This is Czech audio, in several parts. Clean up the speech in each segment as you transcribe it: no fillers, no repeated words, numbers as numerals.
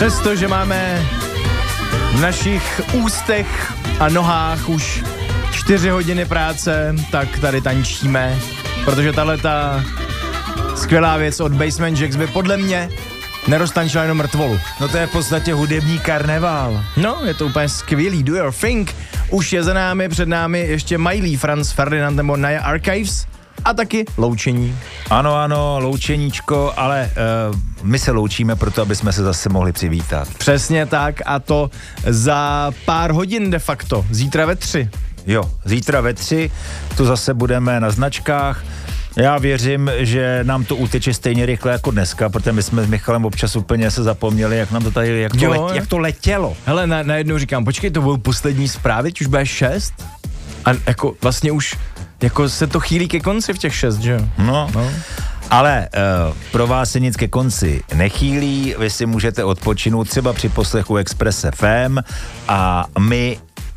Přestože máme v našich ústech a nohách už 4 hodiny práce, tak tady tančíme, protože tahleta skvělá věc od Basement Jaxx by podle mě neroztančila jenom mrtvolu. No to je v podstatě hudební karneval. No, je to úplně skvělý. Do Your Thing. Už je za námi, před námi ještě Miley, Franz Ferdinand nebo Naya Archives a taky loučení. Ano, loučeníčko, ale my se loučíme proto, aby jsme se zase mohli přivítat. Přesně tak a to za pár hodin de facto. Zítra ve 3. Jo, zítra ve 3, tu zase budeme na značkách. Já věřím, že nám to uteče stejně rychle jako dneska, protože my jsme s Michalem občas úplně se zapomněli, jak nám to tady, jak to letělo. Hele, najednou říkám, počkej, to byl poslední zprávy, už bude 6? A jako vlastně už jako se to chýlí ke konci v těch 6, že jo? No. Ale pro vás se nic ke konci nechýlí, vy si můžete odpočinout třeba při poslechu Express FM a my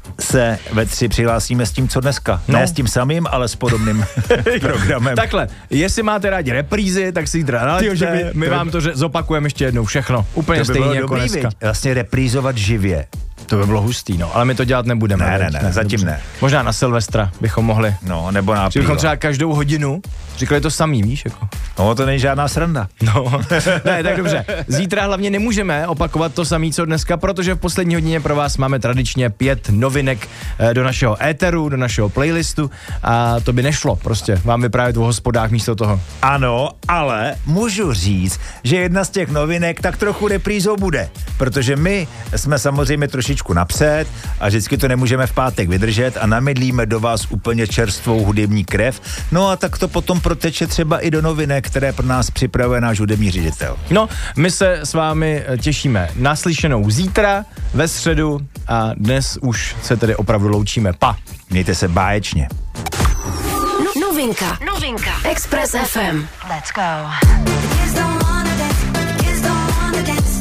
se ve 3 přihlásíme s tím, co dneska. No. Ne s tím samým, ale s podobným programem. Takhle, jestli máte rádi reprízy, tak si jít nalaďte, my vám to zopakujeme ještě jednou všechno. Úplně stejně jako dneska. Vlastně reprízovat živě. To by bylo hustý, no, ale my to dělat nebudeme. Ne, zatím dobře. ne. Možná na Silvestra bychom mohli. No, nebo na že bychom třeba každou hodinu říkali to samý, víš, jako. No, to není žádná sranda. No, ne, tak dobře. Zítra hlavně nemůžeme opakovat to samý, co dneska, protože v poslední hodině pro vás máme tradičně 5 novinek do našeho éteru, do našeho playlistu a to by nešlo prostě vám vyprávět o hospodách místo toho. Ano, ale můžu říct, že jedna z těch novinek tak trochu reprízou bude, protože my jsme samozřejmě trošičku napřed a vždycky to nemůžeme v pátek vydržet a namydlíme do vás úplně čerstvou hudební krev, no a tak to potom proteče třeba i do novinek, které pro nás připravuje náš hudební ředitel. No, my se s vámi těšíme na slyšenou zítra, ve středu a dnes už se tedy opravdu loučíme. Pa! Mějte se báječně. Novinka. Express FM. Let's go.